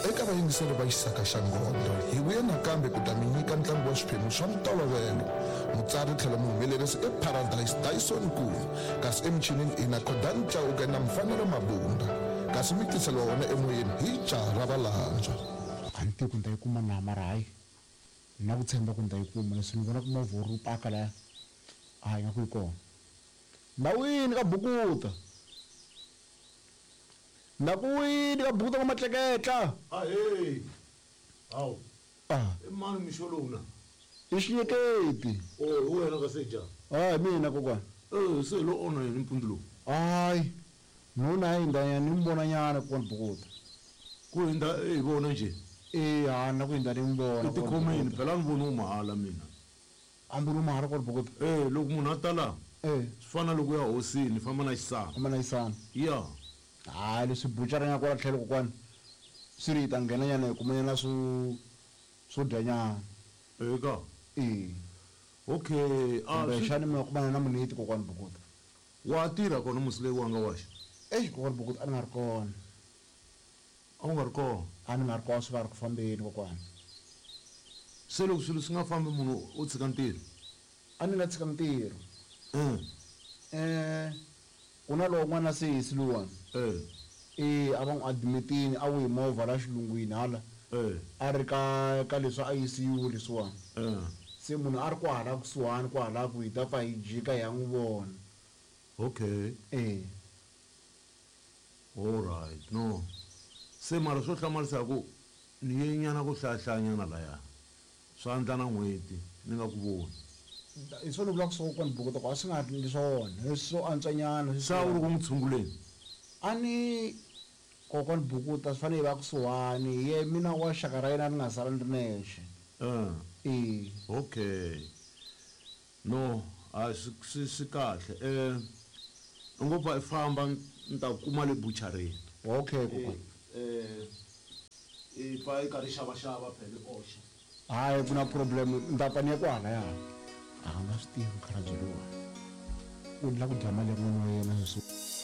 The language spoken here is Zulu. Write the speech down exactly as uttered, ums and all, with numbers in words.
eka vayingiseri va xisaka xa ngondlo hi vuye nakambe ku ta mi nyika ntlangu wa swiphemu swa ntolovelo mutsari tlhela muhumelerisi i Paradise Dyson Kulu kasi emichinini ina Khodani Chauke na Mfanelo Mabunda kasi mi tisela wona emoyeni hi Jara Valantswa. A ni tivi ku ni ta yi kuma na mara hayi ni na ku tshemba ku ni ta yi kuma leswi ni vona ku movha wu ri paka laya a nga ku yi kona ndhawini ka Bukuta ndakuwini ka Bukuta ka Matleketla. Ahey hawu ah i mani mixolona i Xinyeketi. oh u wena ka seja hayi mina kokwana eh se lo ona yini mpundu lo hayi nuna hi ndanya ni mbona nyana kokwana Bukuta ku hinda eh vona nje eh hana ku hinda ni mbona ti khomeni phela ni vona umahala mina ambulu mahara kokwana Bukuta eh loko munhu a tala eh sifana loko ya hosini famba na xisaka ama na isana ya hayi leswi buchara nya kwala tlhelo kokwana swi ri ta nghena nyana hi kumanyana swo swo dya nyana eka eh okay ah a xani mi kumana na muniti kokwana Bukuta wa tirha kona musile wa nga waxa eh kokwana Bukuta a ni nga ri kona a wu nga ri kona a ni nga ri kona swi va ri ku fambeni kokwana se loko swilo swi nga fambi munhu u tshika ntirho a ni nga tshika ntirho eh eh kuna lo n'wana sesi luwani eh eh a va n'wi admitini a wu hi movha la xilungwini hala eh a ri ka ka leswi a I C U leswiwani eh se munhu a ri ku hala kusuhani ku hala ku hi ta pfa hi jika hi ya n'wi vona okay eh all right no se mara swo hlamarisa ku ni ye nyana ku hlahlanyana laya swa ndla na n'hweti ni nga ku voni hi swona vula ku swo kokwana Bukuta ku a swi nga ri leswona leswi swo antswanyana sa u ri ku n'wi tshunguleni a ni kokwana Bukuta swi fanele hi va kusuhani hi ye mina wa xaka ra yena ni nga sala ni ri nexe eh eh okay no a swi swi swi kahle eh ngopfa i famba ni ta kuma le buchareni okay kokwana eh i fa i karhi xava xava phela oxa hayi ku na problem ndapani ya ku hala ya a nga swi tivi mukhalabye luwa u la ku dya mali ya n'wana wa yena sweswi